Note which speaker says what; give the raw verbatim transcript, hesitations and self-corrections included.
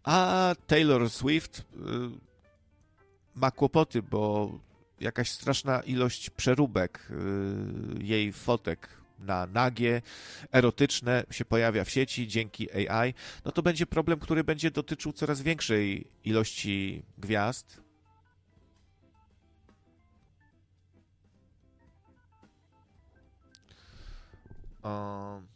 Speaker 1: A Taylor Swift y, ma kłopoty, bo jakaś straszna ilość przeróbek y, jej fotek na nagie, erotyczne się pojawia w sieci dzięki A I, no to będzie problem, który będzie dotyczył coraz większej ilości gwiazd. Um,